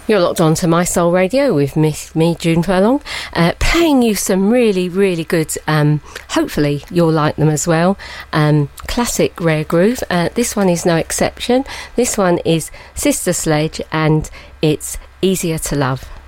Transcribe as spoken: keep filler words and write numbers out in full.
You're locked on to My Soul Radio with me, me June Furlong, uh, playing you some really, really good, um, hopefully you'll like them as well, um, classic rare groove. Uh, this one is no exception. This one is Sister Sledge and it's Easier to Love.